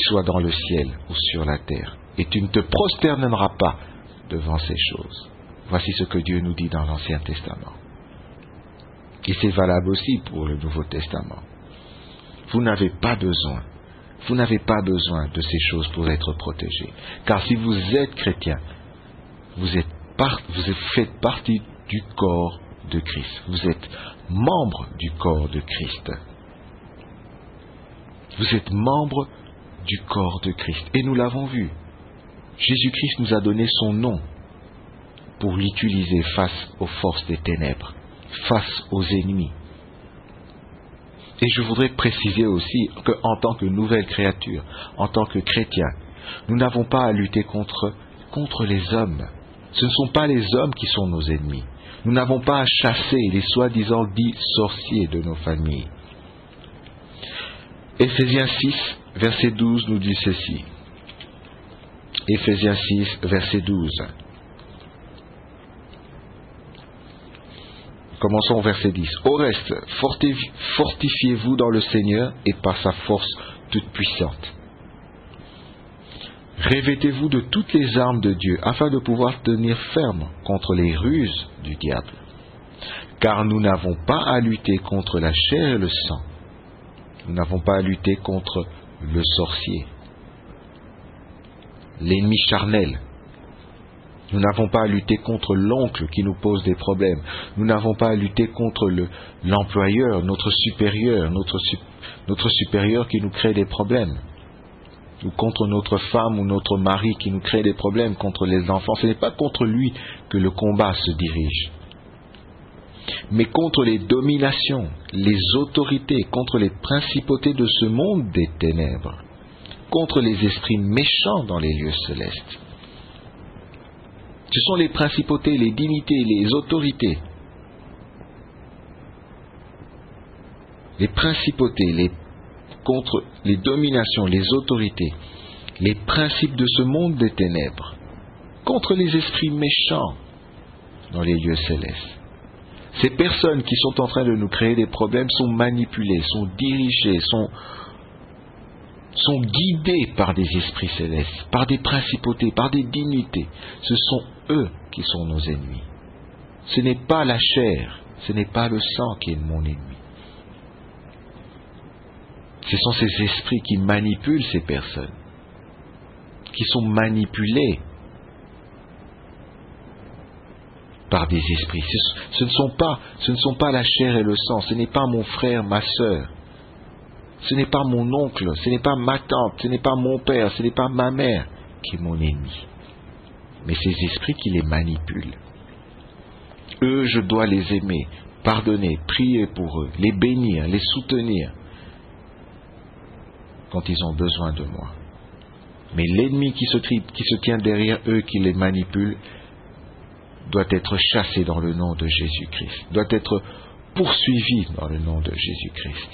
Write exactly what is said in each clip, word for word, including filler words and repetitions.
soit dans le ciel ou sur la terre, et tu ne te prosterneras pas devant ces choses. Voici ce que Dieu nous dit dans l'Ancien Testament. Et c'est valable aussi pour le Nouveau Testament. Vous n'avez pas besoin, vous n'avez pas besoin de ces choses pour être protégés. Car si vous êtes chrétien, vous êtes part, vous faites partie du corps de Christ. Vous êtes membre du corps de Christ. Vous êtes membre du corps de Christ. Et nous l'avons vu. Jésus-Christ nous a donné son nom pour l'utiliser face aux forces des ténèbres, face aux ennemis. Et je voudrais préciser aussi qu'en tant que nouvelle créature, en tant que chrétien, nous n'avons pas à lutter contre, contre les hommes. Ce ne sont pas les hommes qui sont nos ennemis. Nous n'avons pas à chasser les soi-disant dits sorciers de nos familles. Éphésiens six, verset douze nous dit ceci. Éphésiens six, verset douze. Commençons au verset dix. Au reste, fortifiez-vous dans le Seigneur et par sa force toute puissante. Revêtez-vous de toutes les armes de Dieu afin de pouvoir tenir ferme contre les ruses du diable. Car nous n'avons pas à lutter contre la chair et le sang. Nous n'avons pas à lutter contre le sorcier, l'ennemi charnel. Nous n'avons pas à lutter contre l'oncle qui nous pose des problèmes. Nous n'avons pas à lutter contre le, l'employeur, notre supérieur, notre, notre supérieur qui nous crée des problèmes. Ou contre notre femme ou notre mari qui nous crée des problèmes, contre les enfants. Ce n'est pas contre lui que le combat se dirige, mais contre les dominations, les autorités, contre les principautés de ce monde des ténèbres, contre les esprits méchants dans les lieux célestes. Ce sont les principautés, les dignités, les autorités, les principautés, les, contre les dominations, les autorités, les principes de ce monde des ténèbres, contre les esprits méchants dans les lieux célestes. Ces personnes qui sont en train de nous créer des problèmes sont manipulées, sont dirigées, sont, sont guidées par des esprits célestes, par des principautés, par des dignités. Ce sont eux qui sont nos ennemis. Ce n'est pas la chair, ce n'est pas le sang qui est mon ennemi. Ce sont ces esprits qui manipulent ces personnes, qui sont manipulés par des esprits. Ce, ce ne sont pas, ce ne sont pas la chair et le sang, ce n'est pas mon frère, ma sœur, ce n'est pas mon oncle, ce n'est pas ma tante, ce n'est pas mon père, ce n'est pas ma mère qui est mon ennemi, mais ces esprits qui les manipulent. Eux, je dois les aimer, pardonner, prier pour eux, les bénir, les soutenir quand ils ont besoin de moi. Mais l'ennemi qui se, qui se tient derrière eux, qui les manipule, doit être chassé dans le nom de Jésus-Christ, doit être poursuivi dans le nom de Jésus-Christ.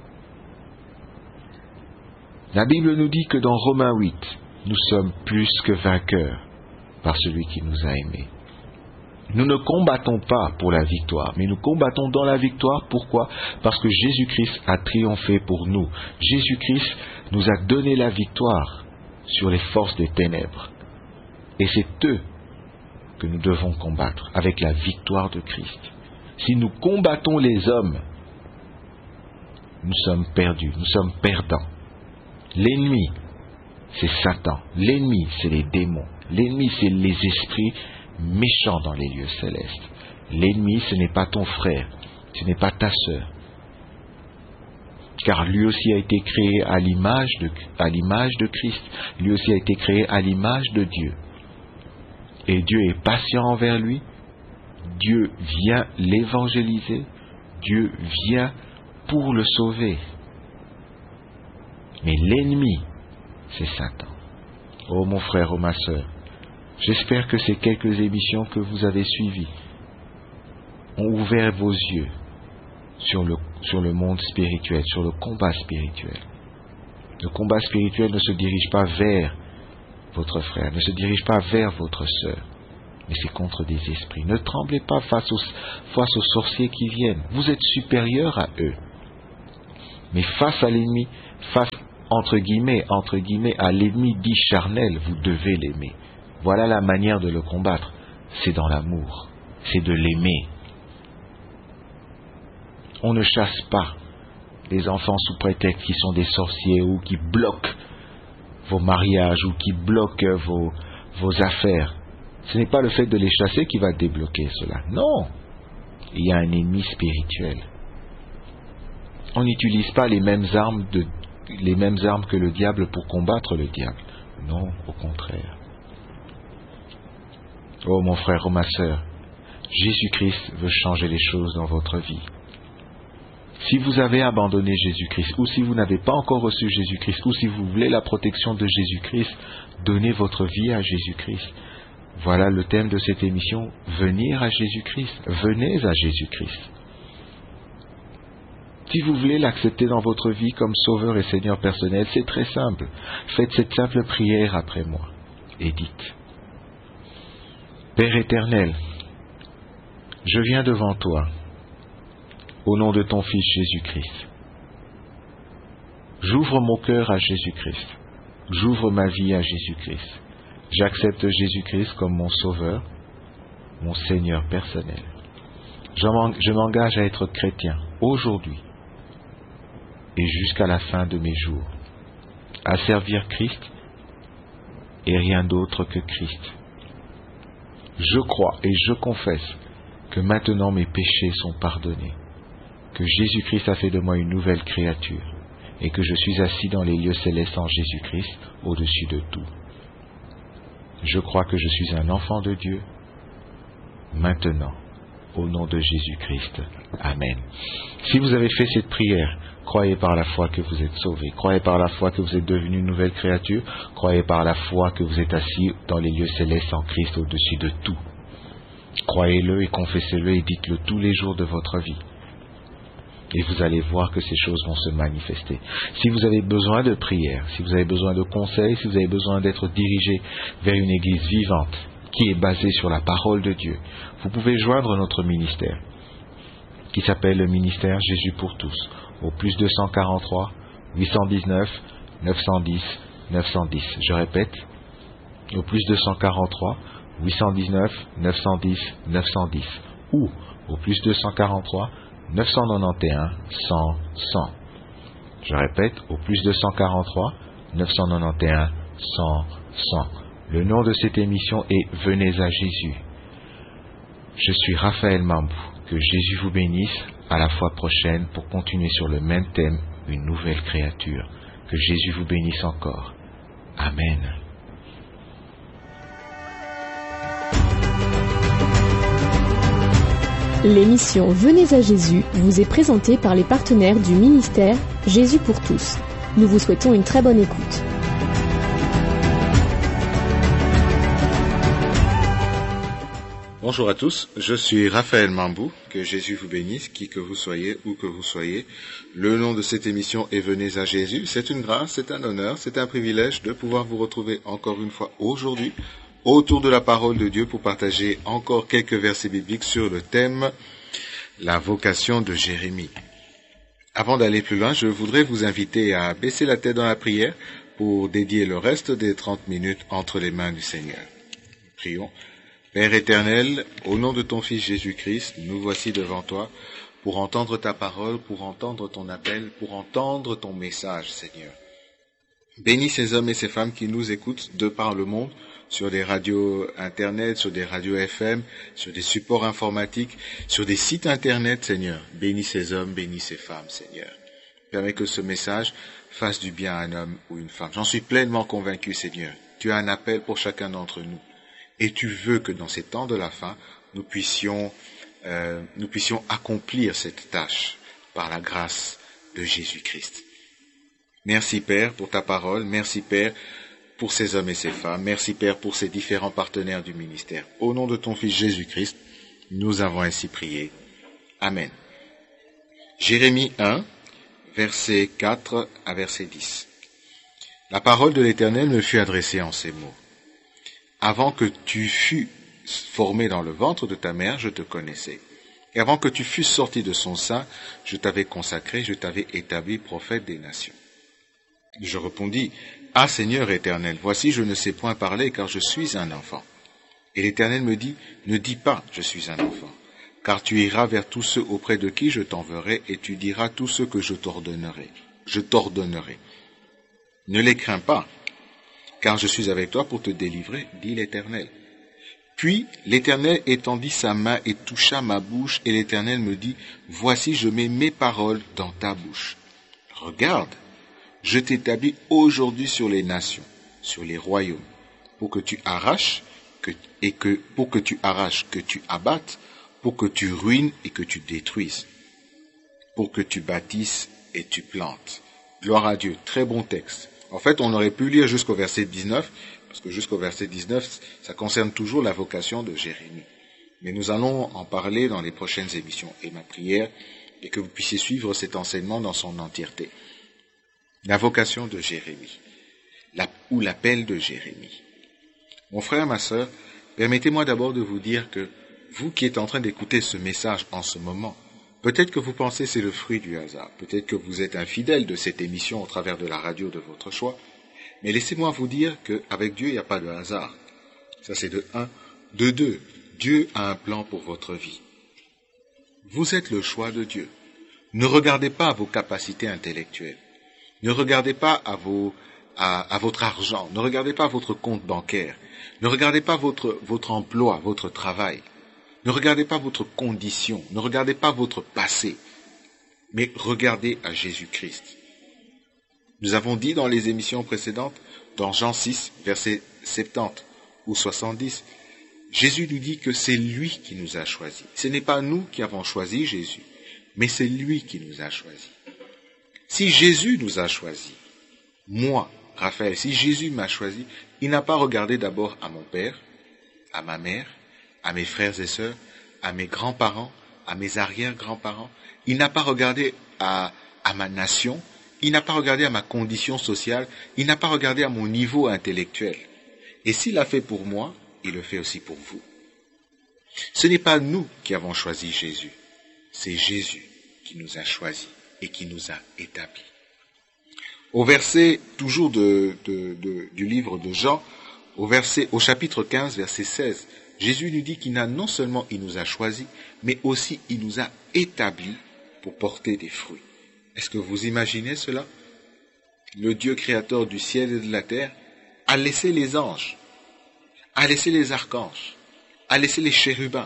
La Bible nous dit que dans Romains huit, nous sommes plus que vainqueurs par celui qui nous a aimés. Nous ne combattons pas pour la victoire, mais nous combattons dans la victoire. Pourquoi ? Parce que Jésus-Christ a triomphé pour nous. Jésus-Christ nous a donné la victoire sur les forces des ténèbres. Et c'est eux que nous devons combattre avec la victoire de Christ. Si nous combattons les hommes, nous sommes perdus, nous sommes perdants. L'ennemi, c'est Satan. L'ennemi, c'est les démons. L'ennemi, c'est les esprits méchants dans les lieux célestes. L'ennemi, ce n'est pas ton frère, ce n'est pas ta sœur. Car lui aussi a été créé à l'image de, à l'image de Christ. Lui aussi a été créé à l'image de Dieu. Et Dieu est patient envers lui. Dieu vient l'évangéliser. Dieu vient pour le sauver. Mais l'ennemi, c'est Satan. Oh mon frère, oh ma sœur, j'espère que ces quelques émissions que vous avez suivies ont ouvert vos yeux sur le, sur le monde spirituel, sur le combat spirituel. Le combat spirituel ne se dirige pas vers votre frère, ne se dirige pas vers votre sœur, mais c'est contre des esprits. Ne tremblez pas face aux, face aux sorciers qui viennent. Vous êtes supérieurs à eux. Mais face à l'ennemi, face entre guillemets, entre guillemets, à l'ennemi dit charnel, vous devez l'aimer. Voilà la manière de le combattre. C'est dans l'amour. C'est de l'aimer. On ne chasse pas les enfants sous prétexte qu'ils sont des sorciers ou qui bloquent vos mariages ou qui bloquent vos, vos affaires. Ce n'est pas le fait de les chasser qui va débloquer cela. Non. Il y a un ennemi spirituel. On n'utilise pas les mêmes armes de, les mêmes armes que le diable pour combattre le diable. Non, au contraire. Oh mon frère, oh ma sœur, Jésus-Christ veut changer les choses dans votre vie. Si vous avez abandonné Jésus-Christ, ou si vous n'avez pas encore reçu Jésus-Christ, ou si vous voulez la protection de Jésus-Christ, donnez votre vie à Jésus-Christ. Voilà le thème de cette émission, venir à Jésus-Christ. Venez à Jésus-Christ. Si vous voulez l'accepter dans votre vie comme Sauveur et Seigneur personnel, c'est très simple. Faites cette simple prière après moi et dites: Père éternel, je viens devant toi, au nom de ton Fils Jésus-Christ. J'ouvre mon cœur à Jésus-Christ. J'ouvre ma vie à Jésus-Christ. J'accepte Jésus-Christ comme mon Sauveur, mon Seigneur personnel. Je m'engage à être chrétien aujourd'hui et jusqu'à la fin de mes jours, à servir Christ et rien d'autre que Christ. Je crois et je confesse que maintenant mes péchés sont pardonnés, que Jésus-Christ a fait de moi une nouvelle créature et que je suis assis dans les lieux célestes en Jésus-Christ au-dessus de tout. Je crois que je suis un enfant de Dieu maintenant, au nom de Jésus-Christ. Amen. Si vous avez fait cette prière, croyez par la foi que vous êtes sauvé. Croyez par la foi que vous êtes devenu une nouvelle créature. Croyez par la foi que vous êtes assis dans les lieux célestes en Christ au-dessus de tout. Croyez-le et confessez-le et dites-le tous les jours de votre vie. Et vous allez voir que ces choses vont se manifester. Si vous avez besoin de prière, si vous avez besoin de conseils, si vous avez besoin d'être dirigé vers une église vivante qui est basée sur la parole de Dieu, vous pouvez joindre notre ministère qui s'appelle le ministère Jésus pour tous au plus deux cent quarante-trois, huit cent dix-neuf, neuf cent dix, neuf cent dix. Je répète, au plus deux cent quarante-trois, huit cent dix-neuf, neuf cent dix, neuf cent dix. Ou au plus deux cent quarante-trois, neuf cent quatre-vingt-onze, cent, cent. Je répète, au plus deux cent quarante-trois, neuf cent quatre-vingt-onze, cent, cent. Le nom de cette émission est Venez à Jésus. Je suis Raphaël Mambou. Que Jésus vous bénisse. À la fois prochaine pour continuer sur le même thème, une nouvelle créature. Que Jésus vous bénisse encore. Amen. L'émission Venez à Jésus vous est présentée par les partenaires du ministère Jésus pour tous. Nous vous souhaitons une très bonne écoute. Bonjour à tous, je suis Raphaël Mambou, que Jésus vous bénisse, qui que vous soyez, où que vous soyez. Le nom de cette émission est Venez à Jésus. C'est une grâce, c'est un honneur, c'est un privilège de pouvoir vous retrouver encore une fois aujourd'hui autour de la parole de Dieu pour partager encore quelques versets bibliques sur le thème la vocation de Jérémie. Avant d'aller plus loin, je voudrais vous inviter à baisser la tête dans la prière pour dédier le reste des trente minutes entre les mains du Seigneur. Prions. Père éternel, au nom de ton Fils Jésus-Christ, nous voici devant toi pour entendre ta parole, pour entendre ton appel, pour entendre ton message, Seigneur. Bénis ces hommes et ces femmes qui nous écoutent de par le monde, sur des radios internet, sur des radios F M, sur des supports informatiques, sur des sites internet, Seigneur. Bénis ces hommes, bénis ces femmes, Seigneur. Permets que ce message fasse du bien à un homme ou une femme. J'en suis pleinement convaincu, Seigneur. Tu as un appel pour chacun d'entre nous. Et tu veux que dans ces temps de la fin, nous puissions, euh, nous puissions accomplir cette tâche par la grâce de Jésus-Christ. Merci Père pour ta parole. Merci Père pour ces hommes et ces femmes. Merci Père pour ces différents partenaires du ministère. Au nom de ton Fils Jésus-Christ, nous avons ainsi prié. Amen. Jérémie un, verset quatre à verset dix. La parole de l'Éternel me fut adressée en ces mots. Avant que tu fus formé dans le ventre de ta mère, je te connaissais. Et avant que tu fusses sorti de son sein, je t'avais consacré, je t'avais établi prophète des nations. Je répondis, « Ah Seigneur éternel, voici je ne sais point parler car je suis un enfant. » Et l'Éternel me dit, « Ne dis pas, je suis un enfant, car tu iras vers tous ceux auprès de qui je t'enverrai et tu diras tout ce que je t'ordonnerai. Je t'ordonnerai. Ne les crains pas, car je suis avec toi pour te délivrer, dit l'Éternel. » Puis l'Éternel étendit sa main et toucha ma bouche, et l'Éternel me dit, « Voici, je mets mes paroles dans ta bouche. Regarde, je t'établis aujourd'hui sur les nations, sur les royaumes, pour que tu arraches que, et que pour que tu arraches, que tu abattes, pour que tu ruines et que tu détruises, pour que tu bâtisses et tu plantes. » Gloire à Dieu, très bon texte. En fait, on aurait pu lire jusqu'au verset dix-neuf, parce que jusqu'au verset dix-neuf, ça concerne toujours la vocation de Jérémie. Mais nous allons en parler dans les prochaines émissions. Et ma prière est que vous puissiez suivre cet enseignement dans son entièreté. La vocation de Jérémie, la, ou l'appel de Jérémie. Mon frère, ma sœur, permettez-moi d'abord de vous dire que vous qui êtes en train d'écouter ce message en ce moment, peut-être que vous pensez que c'est le fruit du hasard, peut-être que vous êtes infidèle de cette émission au travers de la radio de votre choix, mais laissez-moi vous dire qu'avec Dieu, il n'y a pas de hasard. Ça, c'est de un. De deux, Dieu a un plan pour votre vie. Vous êtes le choix de Dieu. Ne regardez pas à vos capacités intellectuelles. Ne regardez pas à, vos, à, à votre argent. Ne regardez pas à votre compte bancaire. Ne regardez pas votre, votre emploi, votre travail. Ne regardez pas votre condition. Ne regardez pas votre passé. Mais regardez à Jésus-Christ. Nous avons dit dans les émissions précédentes, dans Jean six, versets soixante-dix ou soixante-dix, Jésus nous dit que c'est lui qui nous a choisis. Ce n'est pas nous qui avons choisi Jésus, mais c'est lui qui nous a choisis. Si Jésus nous a choisis, moi, Raphaël, si Jésus m'a choisi, il n'a pas regardé d'abord à mon père, à ma mère, à mes frères et sœurs, à mes grands-parents, à mes arrière-grands-parents. Il n'a pas regardé à, à ma nation. Il n'a pas regardé à ma condition sociale, il n'a pas regardé à mon niveau intellectuel. Et s'il l'a fait pour moi, il le fait aussi pour vous. Ce n'est pas nous qui avons choisi Jésus, c'est Jésus qui nous a choisis et qui nous a établis. Au verset, toujours de, de, de, du livre de Jean, au, verset, au chapitre quinze, verset seize, Jésus nous dit qu'il n'a non seulement il nous a choisis, mais aussi il nous a établis pour porter des fruits. Est-ce que vous imaginez cela? Le Dieu créateur du ciel et de la terre a laissé les anges, a laissé les archanges, a laissé les chérubins,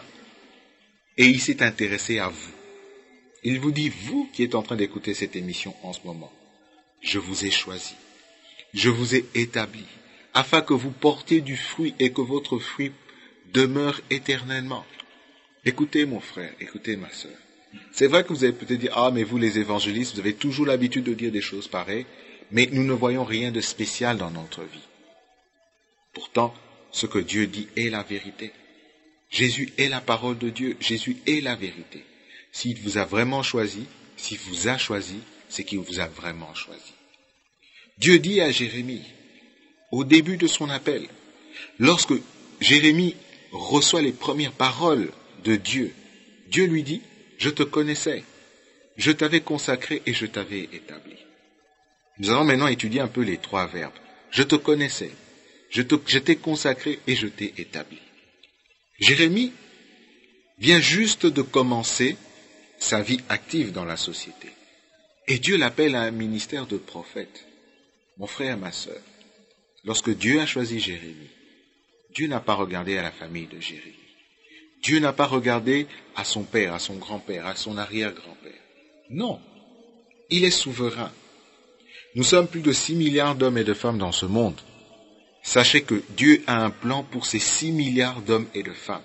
et il s'est intéressé à vous. Il vous dit, vous qui êtes en train d'écouter cette émission en ce moment, je vous ai choisi, je vous ai établi, afin que vous portiez du fruit et que votre fruit demeure éternellement. Écoutez mon frère, écoutez ma sœur. C'est vrai que vous allez peut-être dire, ah mais vous les évangélistes, vous avez toujours l'habitude de dire des choses pareilles, mais nous ne voyons rien de spécial dans notre vie. Pourtant, ce que Dieu dit est la vérité. Jésus est la parole de Dieu, Jésus est la vérité. S'il vous a vraiment choisi, s'il vous a choisi, c'est qu'il vous a vraiment choisi. Dieu dit à Jérémie, au début de son appel, lorsque Jérémie reçoit les premières paroles de Dieu, Dieu lui dit, je te connaissais, je t'avais consacré et je t'avais établi. Nous allons maintenant étudier un peu les trois verbes. Je te connaissais, je, te, je t'ai consacré et je t'ai établi. Jérémie vient juste de commencer sa vie active dans la société. Et Dieu l'appelle à un ministère de prophète. Mon frère, ma sœur, lorsque Dieu a choisi Jérémie, Dieu n'a pas regardé à la famille de Jérémie. Dieu n'a pas regardé à son père, à son grand-père, à son arrière-grand-père. Non, il est souverain. Nous sommes plus de six milliards d'hommes et de femmes dans ce monde. Sachez que Dieu a un plan pour ces six milliards d'hommes et de femmes.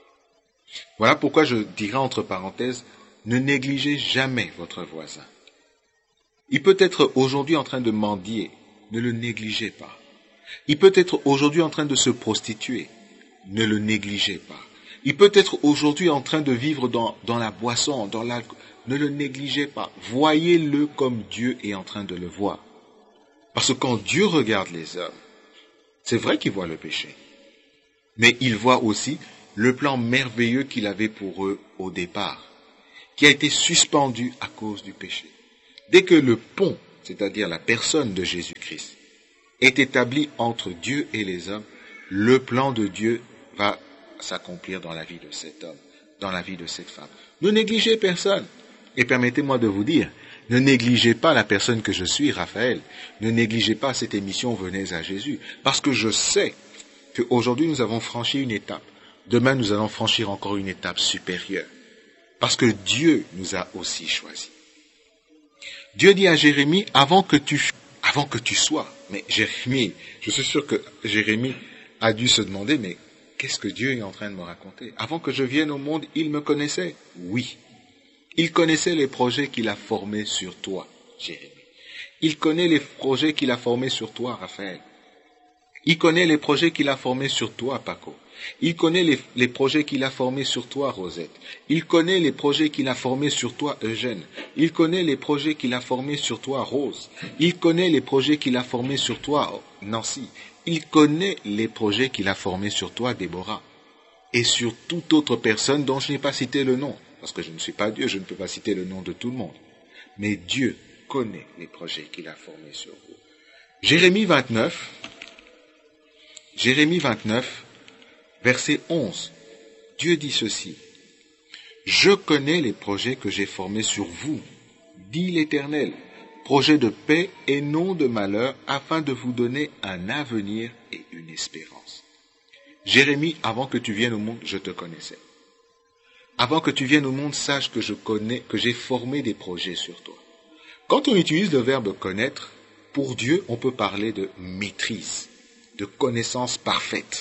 Voilà pourquoi je dirais entre parenthèses, ne négligez jamais votre voisin. Il peut être aujourd'hui en train de mendier, ne le négligez pas. Il peut être aujourd'hui en train de se prostituer, ne le négligez pas. Il peut être aujourd'hui en train de vivre dans, dans la boisson, dans l'alcool. Ne le négligez pas. Voyez-le comme Dieu est en train de le voir. Parce que quand Dieu regarde les hommes, c'est vrai qu'il voit le péché. Mais il voit aussi le plan merveilleux qu'il avait pour eux au départ, qui a été suspendu à cause du péché. Dès que le pont c'est-à-dire la personne de Jésus-Christ, est établi entre Dieu et les hommes, le plan de Dieu va s'accomplir dans la vie de cet homme, dans la vie de cette femme. Ne négligez personne. Et permettez-moi de vous dire, ne négligez pas la personne que je suis, Raphaël. Ne négligez pas cette émission Venez à Jésus. Parce que je sais qu'aujourd'hui nous avons franchi une étape. Demain nous allons franchir encore une étape supérieure. Parce que Dieu nous a aussi choisis. Dieu dit à Jérémie, avant que tu, avant que tu sois, mais Jérémie, je suis sûr que Jérémie a dû se demander, mais qu'est-ce que Dieu est en train de me raconter? Avant que je vienne au monde, il me connaissait. Oui. Il connaissait les projets qu'il a formés sur toi, Jérémie. Il connaît les projets qu'il a formés sur toi, Raphaël. Il connaît les projets qu'il a formés sur toi, Paco. Il connaît les, les projets qu'il a formés sur toi, Rosette. Il connaît les projets qu'il a formés sur toi, Eugène. Il connaît les projets qu'il a formés sur toi, Rose. Il connaît les projets qu'il a formés sur toi, Nancy. Il connaît les projets qu'il a formés sur toi, Déborah. Et sur toute autre personne dont je n'ai pas cité le nom. Parce que je ne suis pas Dieu, je ne peux pas citer le nom de tout le monde. Mais Dieu connaît les projets qu'il a formés sur vous. Jérémie vingt-neuf, Jérémie vingt-neuf, verset onze. Dieu dit ceci. Je connais les projets que j'ai formés sur vous, dit l'Éternel, projets de paix et non de malheur, afin de vous donner un avenir et une espérance. Jérémie, avant que tu viennes au monde, je te connaissais. Avant que tu viennes au monde, sache que je connais, que j'ai formé des projets sur toi. Quand on utilise le verbe connaître, pour Dieu, on peut parler de maîtrise, de connaissance parfaite.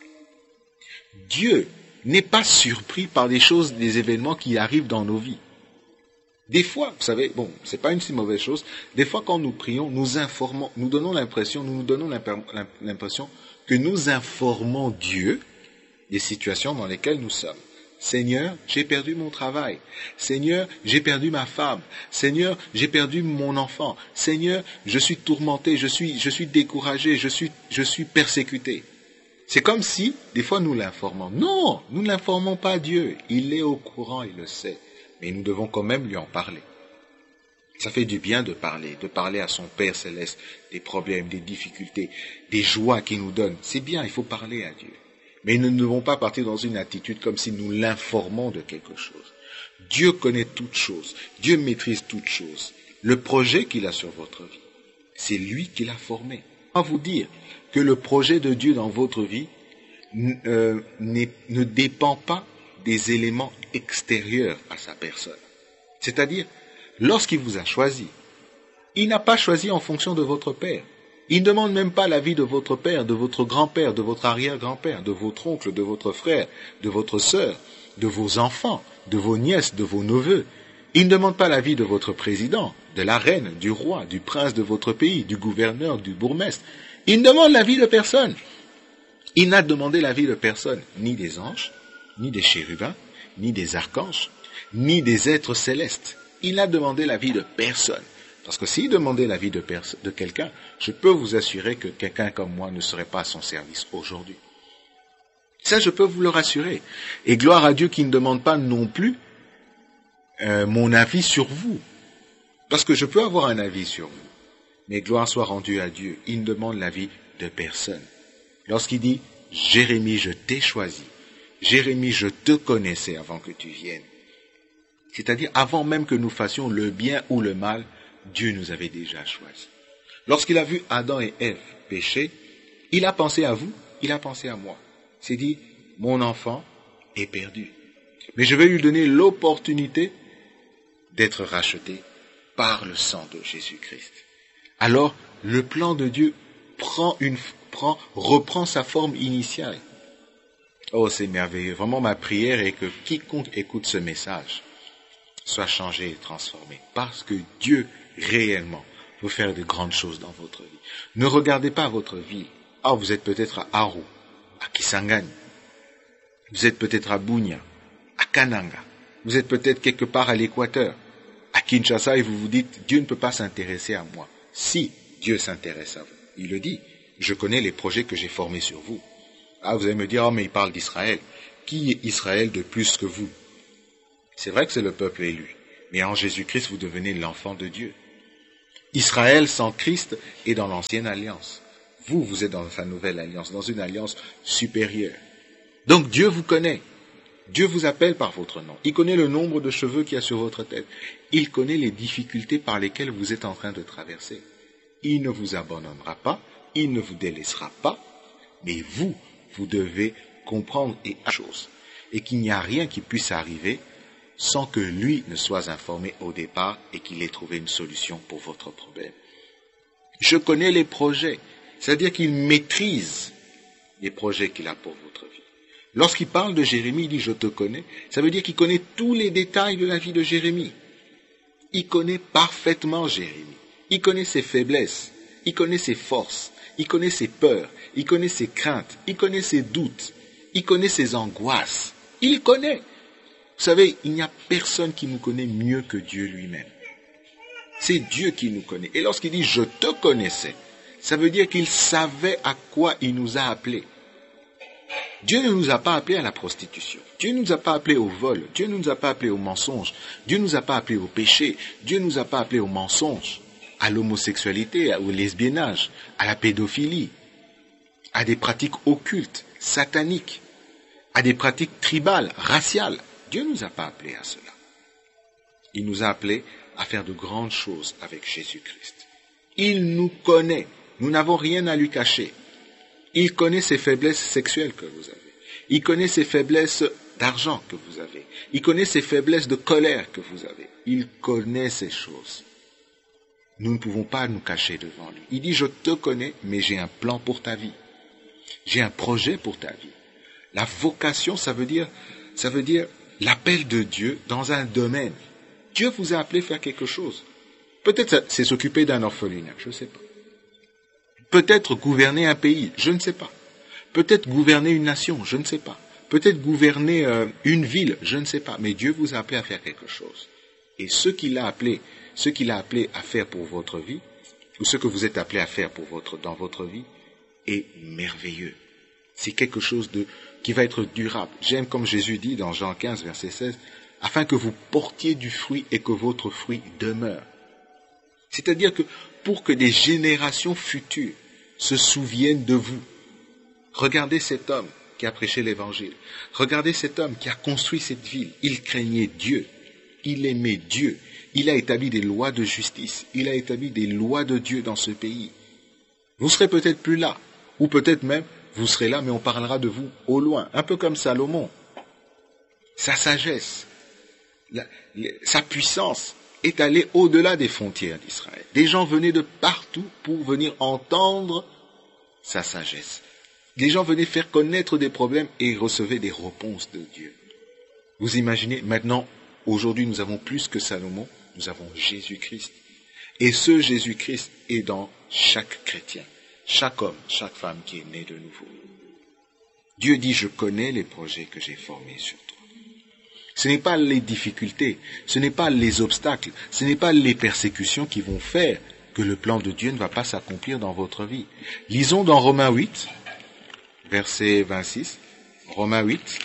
Dieu n'est pas surpris par des choses, des événements qui arrivent dans nos vies. Des fois, vous savez, bon, c'est pas une si mauvaise chose, des fois quand nous prions, nous informons, nous donnons l'impression, nous nous donnons l'impression que nous informons Dieu des situations dans lesquelles nous sommes. Seigneur, j'ai perdu mon travail. Seigneur, j'ai perdu ma femme. Seigneur, j'ai perdu mon enfant. Seigneur, je suis tourmenté, je suis, je suis découragé, je suis, je suis persécuté. C'est comme si, des fois, nous l'informons. Non, nous ne l'informons pas Dieu. Il est au courant, il le sait. Mais nous devons quand même lui en parler. Ça fait du bien de parler, de parler à son Père Céleste des problèmes, des difficultés, des joies qu'il nous donne. C'est bien, il faut parler à Dieu. Mais nous ne devons pas partir dans une attitude comme si nous l'informons de quelque chose. Dieu connaît toutes choses. Dieu maîtrise toutes choses. Le projet qu'il a sur votre vie, c'est lui qui l'a formé. Je vais vous dire que le projet de Dieu dans votre vie euh, ne dépend pas des éléments extérieurs à sa personne. C'est-à-dire, lorsqu'il vous a choisi, il n'a pas choisi en fonction de votre père. Il ne demande même pas l'avis de votre père, de votre grand-père, de votre arrière-grand-père, de votre oncle, de votre frère, de votre sœur, de vos enfants, de vos nièces, de vos neveux. Il ne demande pas l'avis de votre président, de la reine, du roi, du prince de votre pays, du gouverneur, du bourgmestre. Il ne demande l'avis de personne. Il n'a demandé l'avis de personne, ni des anges, ni des chérubins, ni des archanges, ni des êtres célestes. Il n'a demandé l'avis de personne. Parce que s'il demandait l'avis de, pers- de quelqu'un, je peux vous assurer que quelqu'un comme moi ne serait pas à son service aujourd'hui. Ça, je peux vous le rassurer. Et gloire à Dieu qui ne demande pas non plus euh, mon avis sur vous. Parce que je peux avoir un avis sur vous. Mais gloire soit rendue à Dieu. Il ne demande l'avis de personne. Lorsqu'il dit, Jérémie, je t'ai choisi. Jérémie, je te connaissais avant que tu viennes. C'est-à-dire, avant même que nous fassions le bien ou le mal, Dieu nous avait déjà choisis. Lorsqu'il a vu Adam et Ève pécher, il a pensé à vous, il a pensé à moi. Il s'est dit, mon enfant est perdu. Mais je vais lui donner l'opportunité d'être racheté par le sang de Jésus-Christ. Alors, le plan de Dieu prend une, prend, reprend sa forme initiale. Oh, c'est merveilleux. Vraiment, ma prière est que quiconque écoute ce message soit changé et transformé. Parce que Dieu, réellement, veut faire de grandes choses dans votre vie. Ne regardez pas votre ville. Ah, vous êtes peut-être à Aru, à Kisangani. Vous êtes peut-être à Bunia, à Kananga. Vous êtes peut-être quelque part à l'équateur, à Kinshasa, et vous vous dites, Dieu ne peut pas s'intéresser à moi. Si Dieu s'intéresse à vous, il le dit. Je connais les projets que j'ai formés sur vous. Ah, vous allez me dire, oh, mais il parle d'Israël. Qui est Israël de plus que vous? C'est vrai que c'est le peuple élu. Mais en Jésus-Christ, vous devenez l'enfant de Dieu. Israël sans Christ est dans l'ancienne alliance. Vous, vous êtes dans sa nouvelle alliance, dans une alliance supérieure. Donc Dieu vous connaît. Dieu vous appelle par votre nom. Il connaît le nombre de cheveux qu'il y a sur votre tête. Il connaît les difficultés par lesquelles vous êtes en train de traverser. Il ne vous abandonnera pas, il ne vous délaissera pas, mais vous, vous devez comprendre et chose, et qu'il n'y a rien qui puisse arriver sans que lui ne soit informé au départ et qu'il ait trouvé une solution pour votre problème. Je connais les projets, c'est-à-dire qu'il maîtrise les projets qu'il a pour votre vie. Lorsqu'il parle de Jérémie, il dit « je te connais », ça veut dire qu'il connaît tous les détails de la vie de Jérémie. Il connaît parfaitement Jérémie. Il connaît ses faiblesses, il connaît ses forces, il connaît ses peurs, il connaît ses craintes, il connaît ses doutes, il connaît ses angoisses. Il connaît. Vous savez, il n'y a personne qui nous connaît mieux que Dieu lui-même. C'est Dieu qui nous connaît. Et lorsqu'il dit « je te connaissais », ça veut dire qu'il savait à quoi il nous a appelés. Dieu ne nous a pas appelés à la prostitution. Dieu ne nous a pas appelés au vol. Dieu ne nous a pas appelés au mensonge. Dieu ne nous a pas appelés au péché. Dieu ne nous a pas appelés au mensonge, à l'homosexualité, au lesbiennage, à la pédophilie, à des pratiques occultes, sataniques, à des pratiques tribales, raciales. Dieu ne nous a pas appelés à cela. Il nous a appelés à faire de grandes choses avec Jésus-Christ. Il nous connaît. Nous n'avons rien à lui cacher. Il connaît ses faiblesses sexuelles que vous avez. Il connaît ses faiblesses d'argent que vous avez. Il connaît ses faiblesses de colère que vous avez. Il connaît ces choses. Nous ne pouvons pas nous cacher devant lui. Il dit, je te connais, mais j'ai un plan pour ta vie. J'ai un projet pour ta vie. La vocation, ça veut dire, ça veut dire l'appel de Dieu dans un domaine. Dieu vous a appelé à faire quelque chose. Peut-être c'est s'occuper d'un orphelinat, je ne sais pas. Peut-être gouverner un pays, je ne sais pas. Peut-être gouverner une nation, je ne sais pas. Peut-être gouverner euh, une ville, je ne sais pas. Mais Dieu vous a appelé à faire quelque chose. Et ce qu'il a appelé, ce qu'il a appelé à faire pour votre vie, ou ce que vous êtes appelé à faire pour votre, dans votre vie, est merveilleux. C'est quelque chose de, qui va être durable. J'aime comme Jésus dit dans Jean quinze, verset seize, afin que vous portiez du fruit et que votre fruit demeure. C'est-à-dire que pour que des générations futures se souviennent de vous. Regardez cet homme qui a prêché l'évangile. Regardez cet homme qui a construit cette ville. Il craignait Dieu. Il aimait Dieu. Il a établi des lois de justice. Il a établi des lois de Dieu dans ce pays. Vous serez peut-être plus là. Ou peut-être même, vous serez là, mais on parlera de vous au loin. Un peu comme Salomon. Sa sagesse, la, la, sa puissance est allée au-delà des frontières d'Israël. Des gens venaient de partout pour venir entendre sa sagesse. Des gens venaient faire connaître des problèmes et recevaient des réponses de Dieu. Vous imaginez, maintenant, aujourd'hui, nous avons plus que Salomon, nous avons Jésus-Christ. Et ce Jésus-Christ est dans chaque chrétien, chaque homme, chaque femme qui est né de nouveau. Dieu dit, je connais les projets que j'ai formés sur toi. Ce n'est pas les difficultés, ce n'est pas les obstacles, ce n'est pas les persécutions qui vont faire que le plan de Dieu ne va pas s'accomplir dans votre vie. Lisons dans Romains huit, verset vingt-six. Romains huit.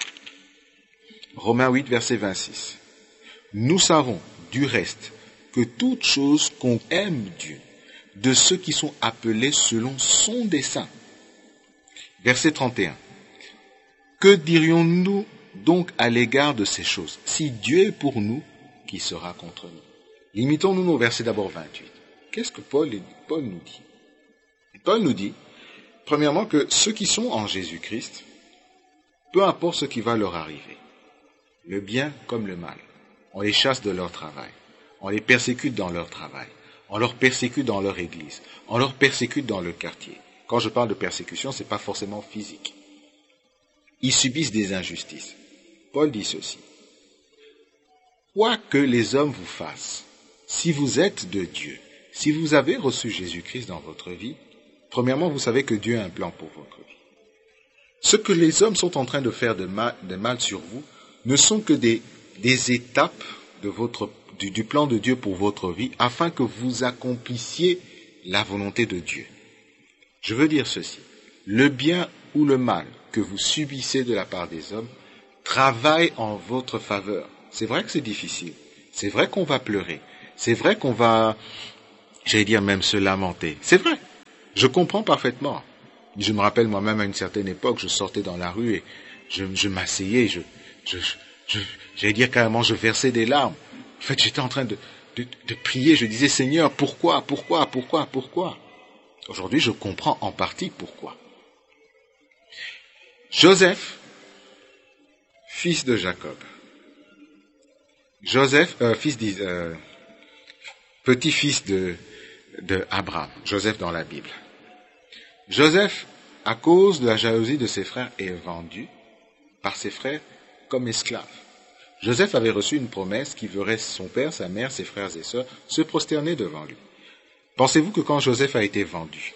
Romains huit, verset vingt-six. Nous savons, du reste, que toute chose qu'on aime Dieu, de ceux qui sont appelés selon son dessein. Verset trente et un. Que dirions-nous donc à l'égard de ces choses? Si Dieu est pour nous, qui sera contre nous? Limitons-nous au verset d'abord vingt-huit. Qu'est-ce que Paul, Paul nous dit? Paul nous dit, premièrement, que ceux qui sont en Jésus-Christ, peu importe ce qui va leur arriver, le bien comme le mal, on les chasse de leur travail, on les persécute dans leur travail, on leur persécute dans leur église, on leur persécute dans le quartier. Quand je parle de persécution, ce n'est pas forcément physique. Ils subissent des injustices. Paul dit ceci. Quoi que les hommes vous fassent, si vous êtes de Dieu, si vous avez reçu Jésus-Christ dans votre vie, premièrement, vous savez que Dieu a un plan pour votre vie. Ce que les hommes sont en train de faire de mal, de mal sur vous ne sont que des, des étapes de votre, du, du plan de Dieu pour votre vie afin que vous accomplissiez la volonté de Dieu. Je veux dire ceci. Le bien ou le mal que vous subissez de la part des hommes travaille en votre faveur. C'est vrai que c'est difficile. C'est vrai qu'on va pleurer. C'est vrai qu'on va j'allais dire même se lamenter. C'est vrai, je comprends parfaitement. Je me rappelle moi-même à une certaine époque, je sortais dans la rue et je, je m'asseyais, je, je, je, j'allais dire carrément, je versais des larmes. En fait, j'étais en train de, de, de prier, je disais, Seigneur, pourquoi, pourquoi, pourquoi, pourquoi? Aujourd'hui, je comprends en partie pourquoi. Joseph, fils de Jacob. Joseph, euh, fils d'Is- euh, petit-fils de, de Abraham. Joseph dans la Bible. Joseph, à cause de la jalousie de ses frères, est vendu par ses frères comme esclave. Joseph avait reçu une promesse qui verrait son père, sa mère, ses frères et sœurs se prosterner devant lui. Pensez-vous que quand Joseph a été vendu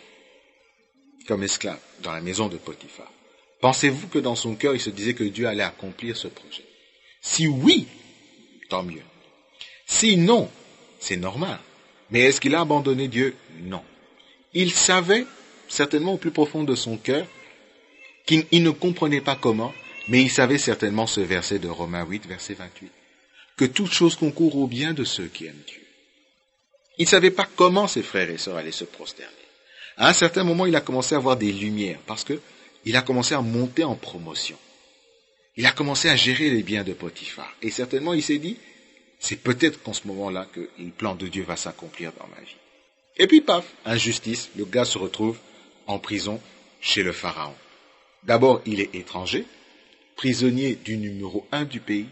comme esclave dans la maison de Potiphar, pensez-vous que dans son cœur il se disait que Dieu allait accomplir ce projet? Si oui, tant mieux. Si non, c'est normal. Mais est-ce qu'il a abandonné Dieu? Non. Il savait, certainement au plus profond de son cœur, qu'il il ne comprenait pas comment, mais il savait certainement ce verset de Romains huit, verset vingt-huit, que toute chose concourt au bien de ceux qui aiment Dieu. Il ne savait pas comment ses frères et sœurs allaient se prosterner. À un certain moment, il a commencé à avoir des lumières, parce que il a commencé à monter en promotion. Il a commencé à gérer les biens de Potiphar. Et certainement, il s'est dit, c'est peut-être qu'en ce moment-là que le plan de Dieu va s'accomplir dans ma vie. Et puis, paf, injustice, le gars se retrouve en prison chez le Pharaon. D'abord, il est étranger, prisonnier du numéro un du pays,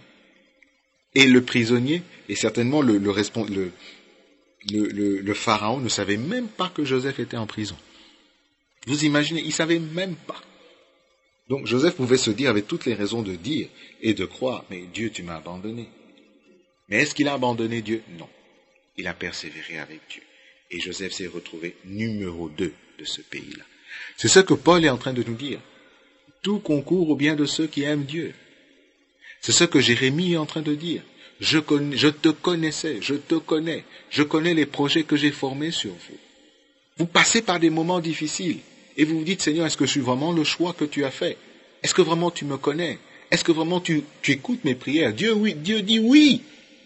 et le prisonnier, et certainement le, le, le, le, le, le Pharaon ne savait même pas que Joseph était en prison. Vous imaginez, il ne savait même pas. Donc Joseph pouvait se dire, avec toutes les raisons de dire et de croire, mais Dieu, tu m'as abandonné. Mais est-ce qu'il a abandonné Dieu? Non. Il a persévéré avec Dieu. Et Joseph s'est retrouvé numéro deux de ce pays-là. C'est ce que Paul est en train de nous dire. Tout concourt au bien de ceux qui aiment Dieu. C'est ce que Jérémie est en train de dire. Je, connais, je te connaissais, je te connais, je connais les projets que j'ai formés sur vous. Vous passez par des moments difficiles et vous vous dites, Seigneur, est-ce que je suis vraiment le choix que tu as fait? Est-ce que vraiment tu me connais? Est-ce que vraiment tu, tu écoutes mes prières? Dieu, oui, Dieu dit oui.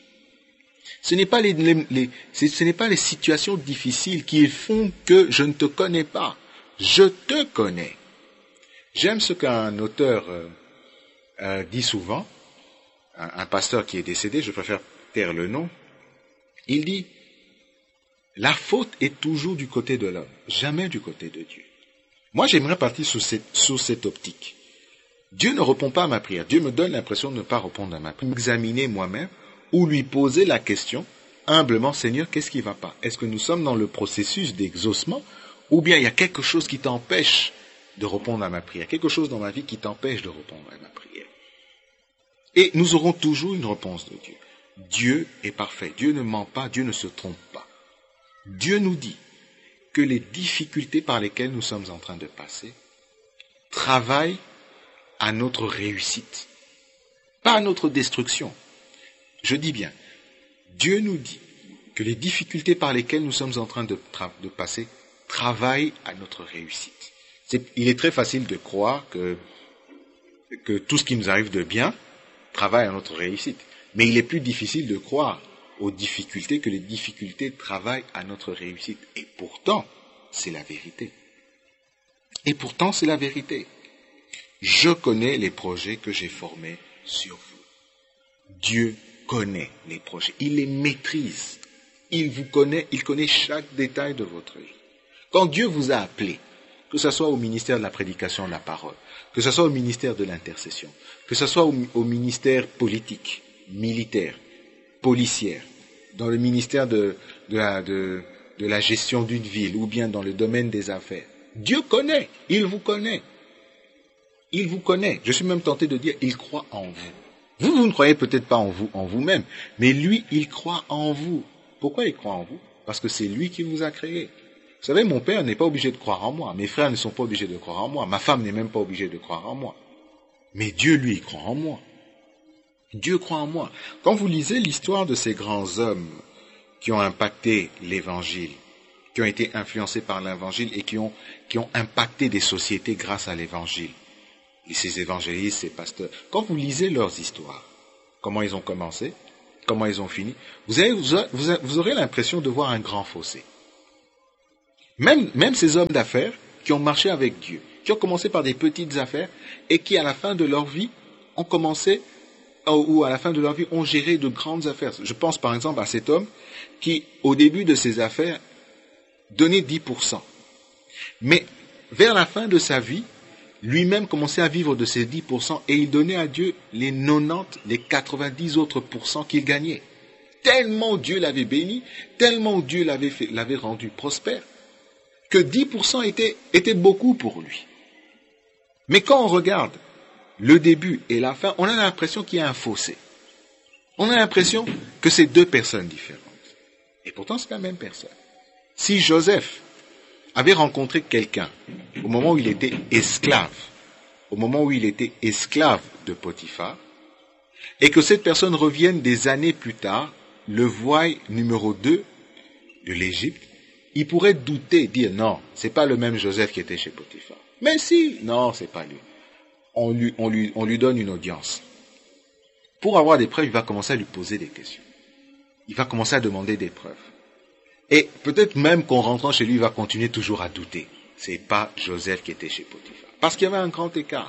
Ce n'est pas les, les, les, ce n'est pas les situations difficiles qui font que je ne te connais pas. Je te connais. J'aime ce qu'un auteur euh, euh, dit souvent, un, un pasteur qui est décédé, je préfère taire le nom. Il dit, la faute est toujours du côté de l'homme, jamais du côté de Dieu. Moi, j'aimerais partir sous cette, sous cette optique. Dieu ne répond pas à ma prière. Dieu me donne l'impression de ne pas répondre à ma prière. M'examiner moi-même ou lui poser la question, humblement, Seigneur, qu'est-ce qui ne va pas? Est-ce que nous sommes dans le processus d'exaucement ou bien il y a quelque chose qui t'empêche de répondre à ma prière, quelque chose dans ma vie qui t'empêche de répondre à ma prière? Et nous aurons toujours une réponse de Dieu. Dieu est parfait, Dieu ne ment pas, Dieu ne se trompe pas. Dieu nous dit que les difficultés par lesquelles nous sommes en train de passer travaillent à notre réussite, pas à notre destruction. Je dis bien, Dieu nous dit que les difficultés par lesquelles nous sommes en train de, tra- de passer travaillent à notre réussite. C'est, il est très facile de croire que, que tout ce qui nous arrive de bien travaille à notre réussite. Mais il est plus difficile de croire aux difficultés que les difficultés travaillent à notre réussite. Et pourtant, c'est la vérité. Et pourtant, c'est la vérité. Je connais les projets que j'ai formés sur vous. Dieu connaît les projets. Il les maîtrise. Il vous connaît, il connaît chaque détail de votre vie. Quand Dieu vous a appelé, que ce soit au ministère de la prédication de la parole, que ce soit au ministère de l'intercession, que ce soit au, au ministère politique, militaire, policière, dans le ministère de, de, la, de, de la gestion d'une ville ou bien dans le domaine des affaires. Dieu connaît, il vous connaît. Il vous connaît. Je suis même tenté de dire, il croit en vous. Vous, vous ne croyez peut-être pas en vous, en vous-même, mais lui, il croit en vous. Pourquoi il croit en vous? Parce que c'est lui qui vous a créé. Vous savez, mon père n'est pas obligé de croire en moi. Mes frères ne sont pas obligés de croire en moi. Ma femme n'est même pas obligée de croire en moi. Mais Dieu, lui, il croit en moi. Dieu croit en moi. Quand vous lisez l'histoire de ces grands hommes qui ont impacté l'Évangile, qui ont été influencés par l'Évangile et qui ont, qui ont impacté des sociétés grâce à l'Évangile, et ces évangélistes, ces pasteurs, quand vous lisez leurs histoires, comment ils ont commencé, comment ils ont fini, vous, avez, vous, aurez, vous aurez l'impression de voir un grand fossé. Même, même ces hommes d'affaires qui ont marché avec Dieu, qui ont commencé par des petites affaires et qui, à la fin de leur vie, ont commencé, ou à la fin de leur vie, ont géré de grandes affaires. Je pense par exemple à cet homme qui, au début de ses affaires, donnait dix pour cent. Mais vers la fin de sa vie, lui-même commençait à vivre de ces dix pour cent et il donnait à Dieu les quatre-vingt-dix, les quatre-vingt-dix autres pourcents qu'il gagnait. Tellement Dieu l'avait béni, tellement Dieu l'avait fait, l'avait rendu prospère, que dix pour cent était, était beaucoup pour lui. Mais quand on regarde le début et la fin, on a l'impression qu'il y a un fossé. On a l'impression que c'est deux personnes différentes. Et pourtant, c'est la même personne. Si Joseph avait rencontré quelqu'un au moment où il était esclave, au moment où il était esclave de Potiphar, et que cette personne revienne des années plus tard, le voie numéro deux de l'Égypte, il pourrait douter, dire non, c'est pas le même Joseph qui était chez Potiphar. Mais si, non, c'est pas lui. On lui, on lui, on lui donne une audience. Pour avoir des preuves, il va commencer à lui poser des questions. Il va commencer à demander des preuves. Et peut-être même qu'en rentrant chez lui, il va continuer toujours à douter. C'est pas Joseph qui était chez Potiphar. Parce qu'il y avait un grand écart.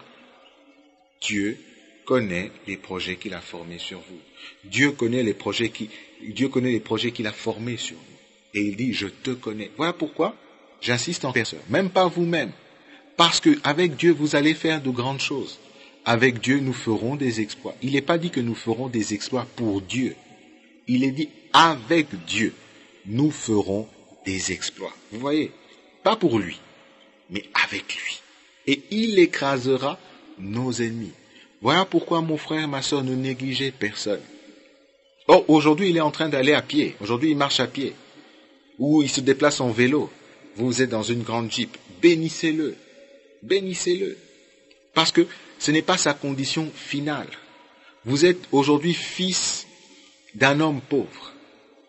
Dieu connaît les projets qu'il a formés sur vous. Dieu connaît les projets qui, Dieu connaît les projets qu'il a formés sur vous. Et il dit, je te connais. Voilà pourquoi j'insiste en personne. Même pas vous-même. Parce que avec Dieu, vous allez faire de grandes choses. Avec Dieu, nous ferons des exploits. Il n'est pas dit que nous ferons des exploits pour Dieu. Il est dit, avec Dieu, nous ferons des exploits. Vous voyez, pas pour lui, mais avec lui. Et il écrasera nos ennemis. Voilà pourquoi, mon frère, ma soeur, ne négligez personne. Oh, aujourd'hui, il est en train d'aller à pied. Aujourd'hui, il marche à pied. Ou il se déplace en vélo. Vous êtes dans une grande Jeep. Bénissez-le. Bénissez-le. Parce que ce n'est pas sa condition finale. Vous êtes aujourd'hui fils d'un homme pauvre. D'accord ?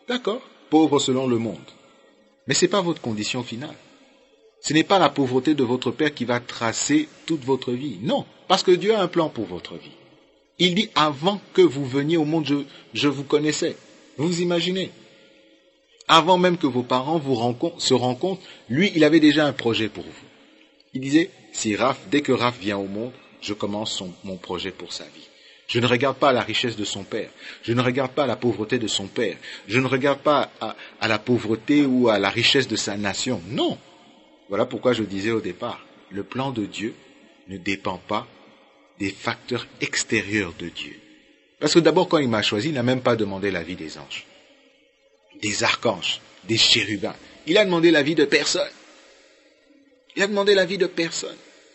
Pauvre selon le monde. Mais ce n'est pas votre condition finale. Ce n'est pas la pauvreté de votre père qui va tracer toute votre vie. Non, parce que Dieu a un plan pour votre vie. Il dit, avant que vous veniez au monde, je, je vous connaissais. Vous imaginez ? Avant même que vos parents vous rencontrent, se rencontrent, lui, il avait déjà un projet pour vous. Il disait, si Raph, dès que Raph vient au monde, je commence son, mon projet pour sa vie. Je ne regarde pas à la richesse de son père. Je ne regarde pas à la pauvreté de son père. Je ne regarde pas à, à la pauvreté ou à la richesse de sa nation. Non. Voilà pourquoi je disais au départ, le plan de Dieu ne dépend pas des facteurs extérieurs de Dieu. Parce que d'abord, quand il m'a choisi, il n'a même pas demandé l'avis des anges, des archanges, des chérubins. Il a demandé l'avis de personne. Il a demandé l'avis de personne.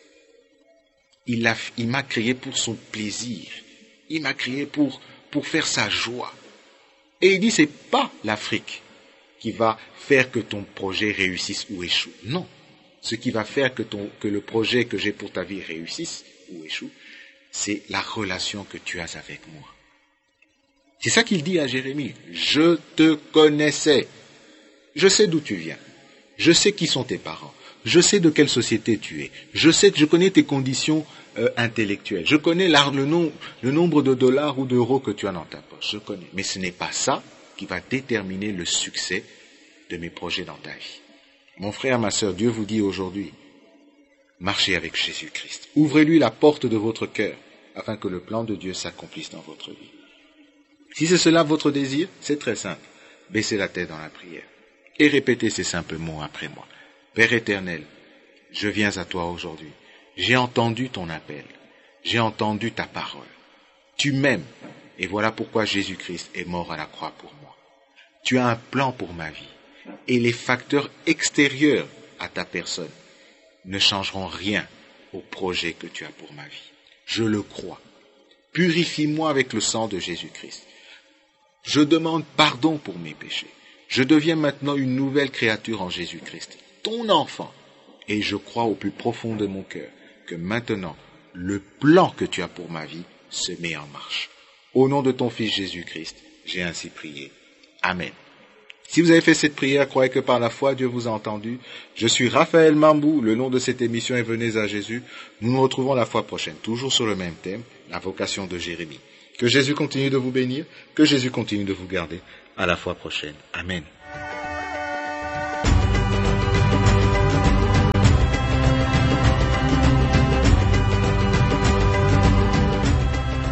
Il, a, il m'a créé pour son plaisir. Il m'a créé pour, pour faire sa joie. Et il dit, c'est pas l'Afrique qui va faire que ton projet réussisse ou échoue. Non. Ce qui va faire que, ton, que le projet que j'ai pour ta vie réussisse ou échoue, c'est la relation que tu as avec moi. C'est ça qu'il dit à Jérémie. Je te connaissais. Je sais d'où tu viens. Je sais qui sont tes parents. Je sais de quelle société tu es. Je sais, je connais tes conditions euh, intellectuelles. Je connais le, nom, le nombre de dollars ou d'euros que tu as dans ta poche. Je connais. Mais ce n'est pas ça qui va déterminer le succès de mes projets dans ta vie. Mon frère, ma sœur, Dieu vous dit aujourd'hui, marchez avec Jésus-Christ. Ouvrez-lui la porte de votre cœur afin que le plan de Dieu s'accomplisse dans votre vie. Si c'est cela votre désir, c'est très simple. Baissez la tête dans la prière et répétez ces simples mots après moi. Père éternel, je viens à toi aujourd'hui. J'ai entendu ton appel. J'ai entendu ta parole. Tu m'aimes et voilà pourquoi Jésus-Christ est mort à la croix pour moi. Tu as un plan pour ma vie et les facteurs extérieurs à ta personne ne changeront rien au projet que tu as pour ma vie. Je le crois. Purifie-moi avec le sang de Jésus-Christ. Je demande pardon pour mes péchés. Je deviens maintenant une nouvelle créature en Jésus-Christ, ton enfant. Et je crois au plus profond de mon cœur que maintenant, le plan que tu as pour ma vie se met en marche. Au nom de ton Fils Jésus-Christ, j'ai ainsi prié. Amen. Si vous avez fait cette prière, croyez que par la foi, Dieu vous a entendu. Je suis Raphaël Mambou, le nom de cette émission est Venez à Jésus. Nous nous retrouvons la fois prochaine, toujours sur le même thème, la vocation de Jérémie. Que Jésus continue de vous bénir, que Jésus continue de vous garder. À la fois prochaine. Amen.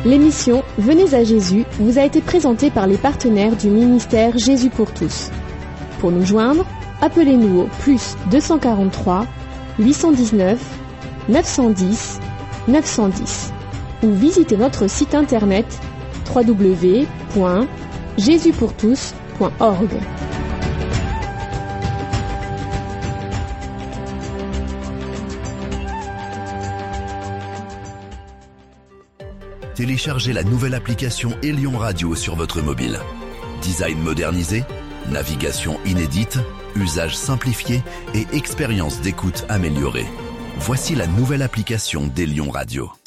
L'émission Venez à Jésus vous a été présentée par les partenaires du ministère Jésus pour tous. Pour nous joindre, appelez-nous au plus deux cent quarante-trois, huit cent dix-neuf, neuf cent dix, neuf cent dix ou visitez notre site internet w w w point jésus pour tous point org. Téléchargez la nouvelle application Elion Radio sur votre mobile. Design modernisé, navigation inédite, usage simplifié et expérience d'écoute améliorée. Voici la nouvelle application d'Elion Radio.